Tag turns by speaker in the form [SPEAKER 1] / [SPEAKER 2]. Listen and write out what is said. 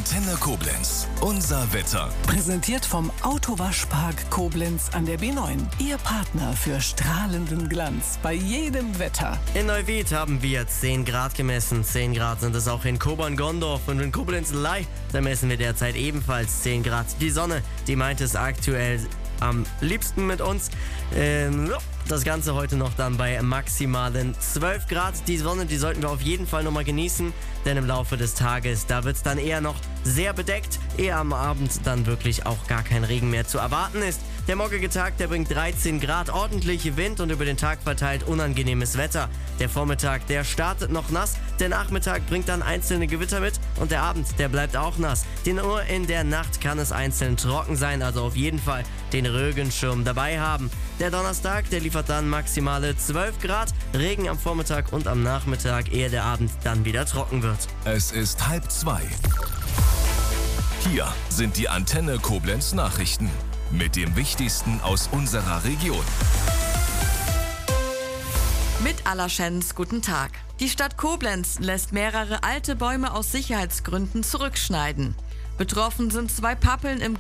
[SPEAKER 1] Antenne Koblenz. Unser Wetter.
[SPEAKER 2] Präsentiert vom Autowaschpark Koblenz an der B9. Ihr Partner für strahlenden Glanz bei jedem Wetter.
[SPEAKER 3] In Neuwied haben wir 10 Grad gemessen. 10 Grad sind es auch in Kobern-Gondorf und in Koblenz-Ley. Da messen wir derzeit ebenfalls 10 Grad. Die Sonne, die meint es aktuell am liebsten mit uns. Das Ganze heute noch dann bei maximalen 12 Grad. Die Sonne, die sollten wir auf jeden Fall nochmal genießen, denn im Laufe des Tages, da wird es dann eher noch sehr bedeckt, ehe am Abend dann wirklich auch gar kein Regen mehr zu erwarten ist. Der morgige Tag, der bringt 13 Grad, ordentliche Wind und über den Tag verteilt unangenehmes Wetter. Der Vormittag, der startet noch nass, der Nachmittag bringt dann einzelne Gewitter mit und der Abend, der bleibt auch nass. Nur in der Nacht kann es einzeln trocken sein, also auf jeden Fall den Regenschirm dabei haben. Der Donnerstag, der liefert dann maximale 12 Grad, Regen am Vormittag und am Nachmittag, ehe der Abend dann wieder trocken wird.
[SPEAKER 1] Es ist 1:30. Hier sind die Antenne Koblenz Nachrichten mit dem Wichtigsten aus unserer Region.
[SPEAKER 4] Mit Allerschens, guten Tag. Die Stadt Koblenz lässt mehrere alte Bäume aus Sicherheitsgründen zurückschneiden. Betroffen sind 2 Pappeln im